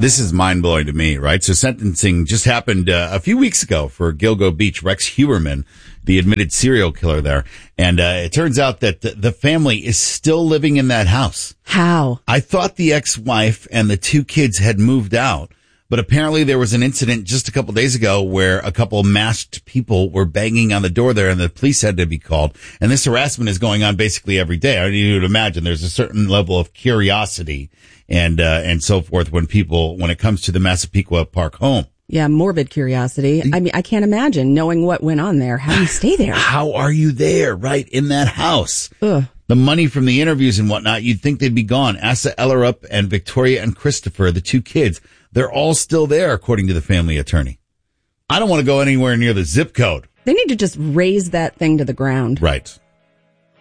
This is mind-blowing to me, right? So sentencing just happened a few weeks ago for Gilgo Beach, Rex Huberman, the admitted serial killer there. And it turns out that the family is still living in that house. How? I thought the ex-wife and the two kids had moved out, but apparently there was an incident just a couple days ago where a couple masked people were banging on the door there and the police had to be called. And this harassment is going on basically every day. I mean, you would imagine there's a certain level of curiosity and so forth when it comes to the Massapequa Park home. Yeah, morbid curiosity. I mean, I can't imagine knowing what went on there. How do you stay there? How are you there, right, in that house? Ugh. The money from the interviews and whatnot, you'd think they'd be gone. Asa Ellerup and Victoria and Christopher, the two kids, they're all still there, according to the family attorney. I don't want to go anywhere near the zip code. They need to just raise that thing to the ground. Right.